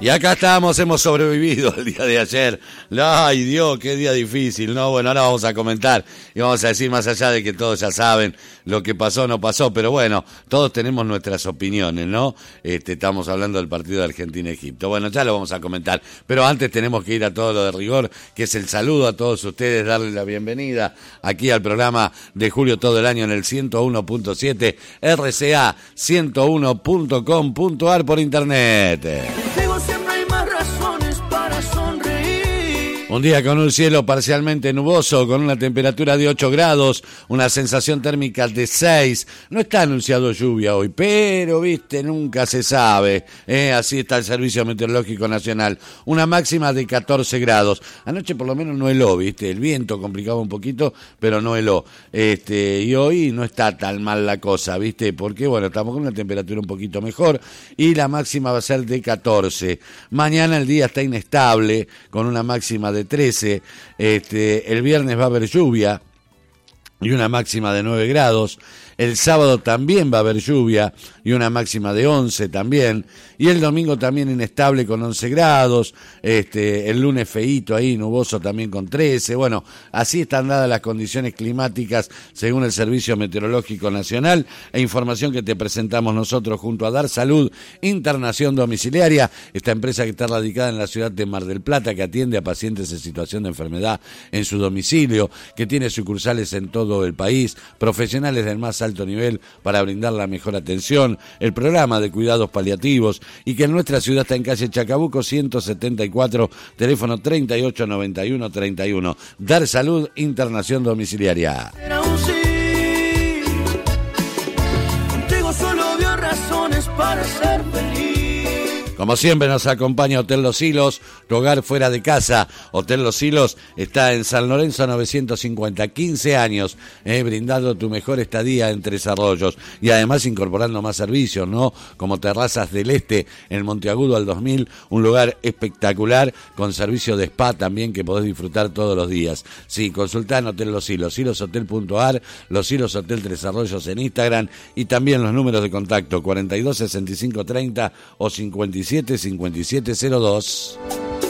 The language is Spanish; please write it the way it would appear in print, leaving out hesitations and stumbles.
Y acá estamos, hemos sobrevivido el día de ayer. Ay, Dios, qué día difícil, ¿no? Bueno, ahora vamos a comentar y vamos a decir, más allá de que todos ya saben lo que pasó, no pasó, pero bueno, todos tenemos nuestras opiniones, ¿no? Estamos hablando del partido de Argentina-Egipto. Bueno, ya lo vamos a comentar, pero antes tenemos que ir a todo lo de rigor, que es el saludo a todos ustedes, darle la bienvenida aquí al programa de Julio todo el año en el 101.7 RCA 101.com.ar por internet. Un día con un cielo parcialmente nuboso, con una temperatura de 8 grados, una sensación térmica de 6. No está anunciado lluvia hoy, pero, viste, nunca se sabe. Así está el Servicio Meteorológico Nacional. Una máxima de 14 grados. Anoche por lo menos no heló, viste. El viento complicaba un poquito, pero no heló. Y hoy no está tan mal la cosa, viste, porque, bueno, estamos con una temperatura un poquito mejor y la máxima va a ser de 14. Mañana el día está inestable, con una máxima de 13, el viernes va a haber lluvia y una máxima de 9 grados, el sábado también va a haber lluvia y una máxima de 11 también, y el domingo también inestable con 11 grados, el lunes feíto ahí, nuboso también con 13, bueno, así están dadas las condiciones climáticas según el Servicio Meteorológico Nacional, e información que te presentamos nosotros junto a Dar Salud Internación Domiciliaria, esta empresa que está radicada en la ciudad de Mar del Plata, que atiende a pacientes en situación de enfermedad en su domicilio, que tiene sucursales en todo el país, profesionales del más alto nivel para brindar la mejor atención, el programa de cuidados paliativos, y que en nuestra ciudad está en calle Chacabuco 174, teléfono 389131. Dar Salud Internación Domiciliaria. Contigo solo vio razones para ser feliz. Como siempre nos acompaña Hotel Los Hilos, tu hogar fuera de casa. Hotel Los Hilos está en San Lorenzo 950, 15 años, brindando tu mejor estadía en Tres Arroyos y además incorporando más servicios, ¿no? Como Terrazas del Este en Monteagudo al 2000, un lugar espectacular con servicio de spa también que podés disfrutar todos los días. Sí, consultá en Hotel Los Hilos, hiloshotel.ar, Los Hilos Hotel Tres Arroyos en Instagram y también los números de contacto 42 65 30 o 57 57 02.